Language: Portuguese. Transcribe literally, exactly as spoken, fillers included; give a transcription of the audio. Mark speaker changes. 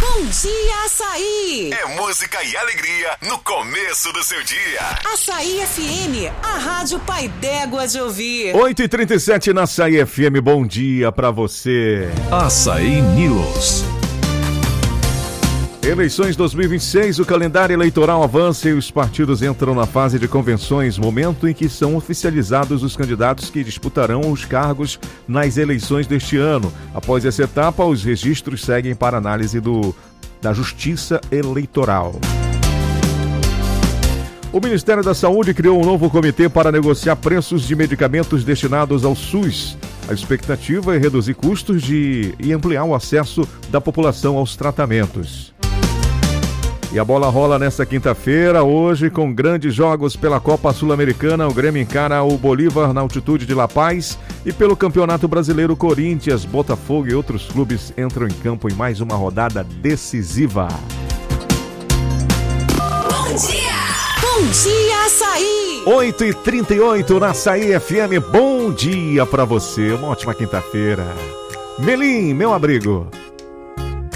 Speaker 1: Bom dia, Açaí!
Speaker 2: É música e alegria no começo do seu dia.
Speaker 1: Açaí F M, a rádio pai d'égua de ouvir.
Speaker 3: oito e trinta e sete na Açaí F M, bom dia pra você.
Speaker 4: Açaí News.
Speaker 3: Eleições dois mil e vinte e seis, o calendário eleitoral avança e os partidos entram na fase de convenções, momento em que são oficializados os candidatos que disputarão os cargos nas eleições deste ano. Após essa etapa, os registros seguem para análise do, da Justiça Eleitoral. O Ministério da Saúde criou um novo comitê para negociar preços de medicamentos destinados ao SUS. A expectativa é reduzir custos de, e ampliar o acesso da população aos tratamentos. E a bola rola nesta quinta-feira, hoje com grandes jogos pela Copa Sul-Americana. O Grêmio encara o Bolívar na altitude de La Paz e pelo Campeonato Brasileiro, Corinthians, Botafogo e outros clubes entram em campo em mais uma rodada decisiva.
Speaker 1: Bom dia! Bom dia, Açaí!
Speaker 3: oito e trinta e oito na Açaí F M, bom dia pra você, uma ótima quinta-feira. Melim, meu abrigo.